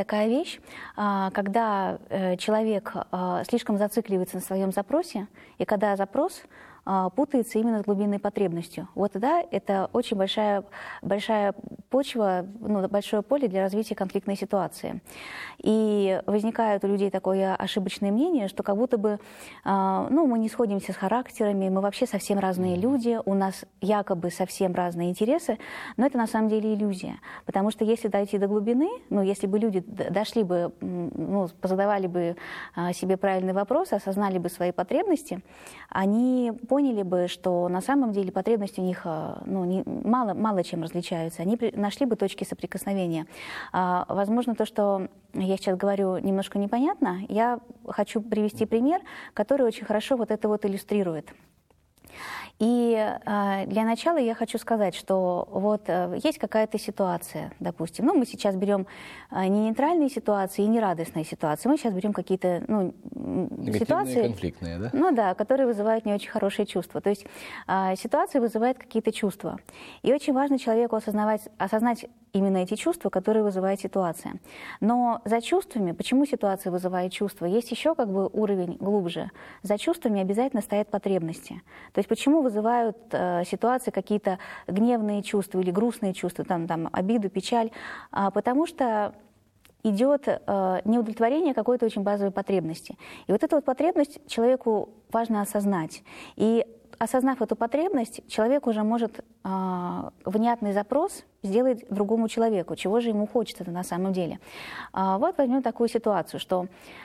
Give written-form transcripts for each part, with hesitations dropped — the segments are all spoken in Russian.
такая вещь, когда человек слишком зацикливается на своем запросе, и когда запрос путается именно с глубинной потребностью. Вот тогда это очень большая почва, большое поле для развития конфликтной ситуации. И возникает у людей такое ошибочное мнение, что как будто бы мы не сходимся с характерами, мы вообще совсем разные люди, у нас якобы совсем разные интересы, но это на самом деле иллюзия. Потому что если дойти до глубины, если бы люди дошли бы, позадавали бы себе правильный вопрос, осознали бы свои потребности, они поняли бы, что на самом деле потребности у них мало чем различаются. Они нашли бы точки соприкосновения. Возможно, то, что я сейчас говорю, немножко непонятно. Я хочу привести пример, который очень хорошо вот это вот иллюстрирует. И для начала я хочу сказать, что вот есть какая-то ситуация, допустим. Мы сейчас берем не нейтральные ситуации и не радостные ситуации. Мы сейчас берем какие-то ситуации, конфликтные, да? Да, которые вызывают не очень хорошие чувства. То есть ситуация вызывает какие-то чувства. И очень важно человеку осознать именно эти чувства, которые вызывает ситуация. Но за чувствами, почему ситуация вызывает чувства, есть еще уровень глубже. За чувствами обязательно стоят потребности. То есть почему вызывают ситуации какие-то гневные чувства или грустные чувства, там обиду, печаль, потому что идет неудовлетворение какой-то очень базовой потребности. И вот эту вот потребность человеку важно осознать. И осознав эту потребность, человек уже может внятный запрос сделать другому человеку, чего же ему хочется-то на самом деле. Вот возьмем такую ситуацию, что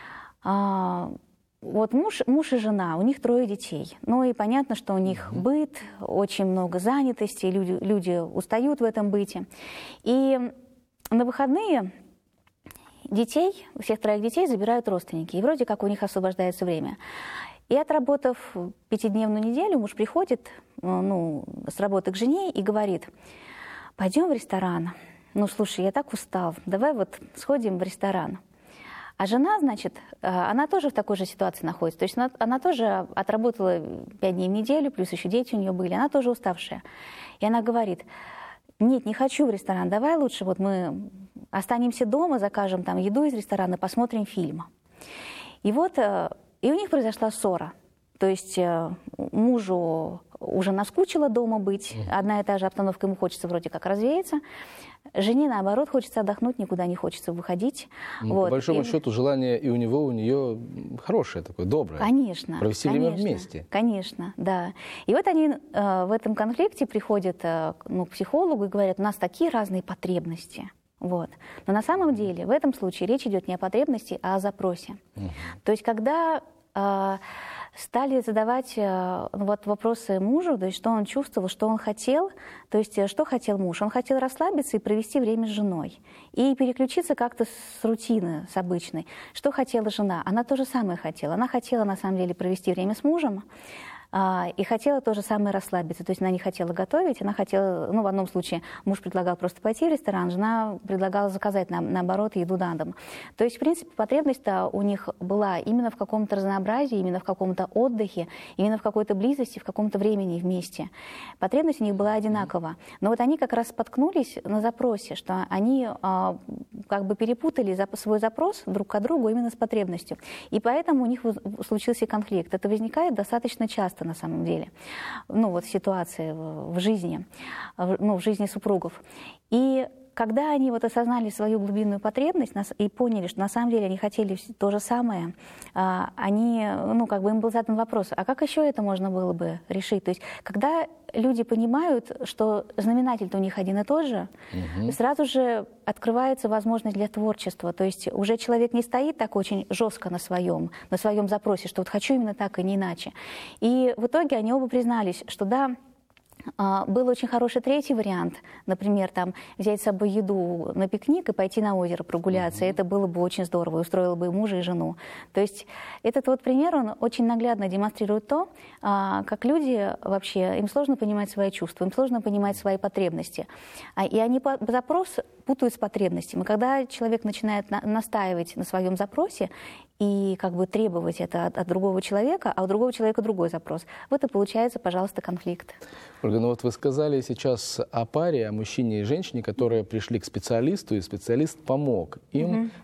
вот муж и жена, у них 3 детей. И понятно, что у них быт, очень много занятости, люди устают в этом быте. И на выходные всех 3 детей забирают родственники, и вроде как у них освобождается время. И отработав 5-дневную неделю, муж приходит с работы к жене и говорит: пойдем в ресторан. Слушай, я так устал, давай вот сходим в ресторан. А жена, она тоже в такой же ситуации находится. То есть она тоже отработала 5 дней в неделю, плюс еще дети у нее были, она тоже уставшая. И она говорит: нет, не хочу в ресторан, давай лучше вот мы останемся дома, закажем там еду из ресторана, посмотрим фильм. И у них произошла ссора. То есть мужу уже наскучило дома быть, одна и та же обстановка, ему хочется вроде как развеяться. Жене, наоборот, хочется отдохнуть, никуда не хочется выходить. По большому счету, желание и у него, и у нее хорошее такое, доброе. Конечно. Провести время вместе. Конечно, да. И вот они в этом конфликте приходят к психологу и говорят: у нас такие разные потребности. Вот. Но на самом деле в этом случае речь идет не о потребности, а о запросе. То есть когда стали задавать вопросы мужу, то есть что он чувствовал, что он хотел, то есть что хотел муж. Он хотел расслабиться и провести время с женой, и переключиться как-то с рутины, с обычной. Что хотела жена? Она то же самое хотела. Она хотела, на самом деле, провести время с мужем, и хотела то же самое расслабиться. То есть она не хотела готовить, она хотела, в одном случае муж предлагал просто пойти в ресторан, жена предлагала заказать, наоборот, еду на дом. То есть, в принципе, потребность-то у них была именно в каком-то разнообразии, именно в каком-то отдыхе, именно в какой-то близости, в каком-то времени вместе. Потребность у них была одинакова. Но вот они как раз споткнулись на запросе, что они перепутали свой запрос друг к другу именно с потребностью. И поэтому у них случился конфликт. Это возникает достаточно часто на самом деле, ситуации в жизни, в жизни супругов. И когда они осознали свою глубинную потребность и поняли, что на самом деле они хотели то же самое, им был задан вопрос: а как еще это можно было бы решить? То есть, когда люди понимают, что знаменатель-то у них один и тот же, сразу же открывается возможность для творчества. То есть уже человек не стоит так очень жестко на своем запросе, что вот хочу именно так и не иначе. И в итоге они оба признались, что да, был очень хороший третий вариант, например, взять с собой еду на пикник и пойти на озеро прогуляться. Это было бы очень здорово, устроило бы и мужа, и жену. То есть этот пример, он очень наглядно демонстрирует то, как люди вообще, им сложно понимать свои чувства, им сложно понимать свои потребности. И они запрос путают с потребностями. Когда человек начинает настаивать на своем запросе и требовать это от другого человека, а у другого человека другой запрос, вот и получается, пожалуйста, конфликт. Ольга, вы сказали сейчас о паре, о мужчине и женщине, которые пришли к специалисту, и специалист помог им